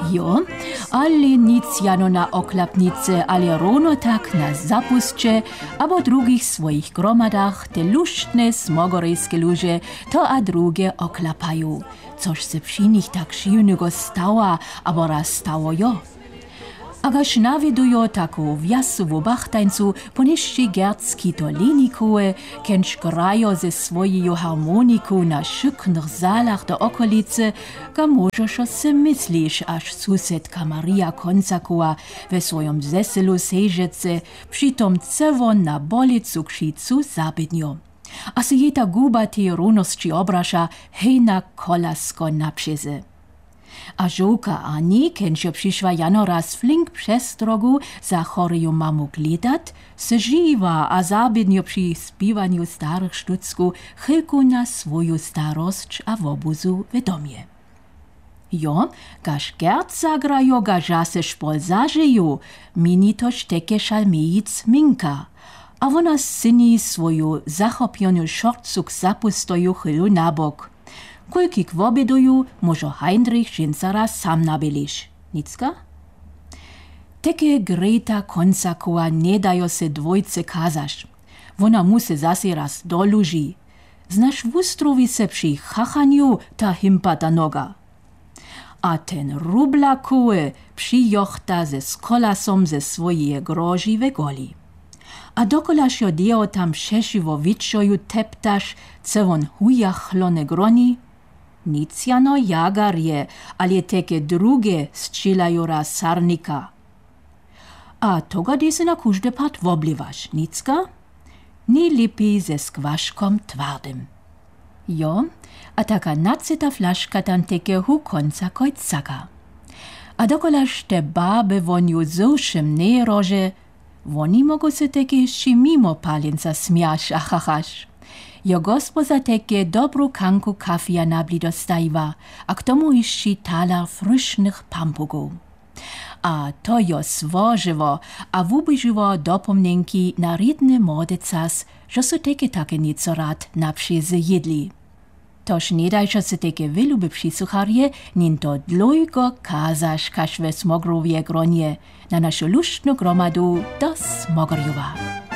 Jo, ale nic jano na oklapnice, ale rovno tak na zapustče, abo drugich svojich gromadach te luštne smogorejske luže to a drugie oklapajú, což se při nich tak šivnego stała, abo raz stało jo. Agaž navidujo tako vjasovu bachtajncu ponišći gercki to linikowe, kenč grajo ze svojeju harmoniku na šuknych zalach do okolice, ga možeš se misliš, až susedka Maria Koncakowa ve svojom zeselu sežece, přitom cevo na bolicu kšicu zabednjo. A se jej ta guba tej runosči obraša hej na kolasko napřeze. A žołka Ani, kenčo přišła jano raz flink přes drogu za choriju mamu gledat, se živa a zabednjo při spivanju starych štucku chylku na svoju starość a wobuzu vedomje. Jo, gaž gert zagrajo, gaža se špol zažeju, mini tož teke šalmejic minka. A ona syni svoju zachopjonu šorcuk zapustoju chylu nabok. Kolki k wobeduju, może Heinrich Žincara sam nabeliš. Nicka? Teke Greta Koncakowa nie dajo se dwojce kazaš. Wona mu se zase raz doluži. Znaš wustrowi se przy chachanju ta himpata noga. A ten rublakowe przyjochta ze skolasom ze swoje groži we goli. A dokolaš jo deo tam šešivo vičoju teptaš, ce won hujachlone groni? Nic jano jagar je, ali teke drugie sčilaju raz sarnika. A toga di se na kužde pat wobliwaš, nicka? Ni lipi ze skvaškom twardym. Jo, a taka naceta flaszka tam teke hu konca kojcaka. A dokolaš te babe wonju zušem ne rože, woni mogu se teke jeszcze mimo palinca smiaš a chachaš. Jo gospoza teke dobru kanku kafija nabli dostajwa, a k tomu jeszcze talar frysznych pampugów. A to jo swożywo, a wubyżywo dopomnienki na rydny modecas, że su teke takie nico rad na przyzy jedli. Toż nie dajże se teke wyluby przysłucharje, nin to dlujgo kazasz każ we smogrowie gronie, na naszą luštnu gromadu do Smogorjowa.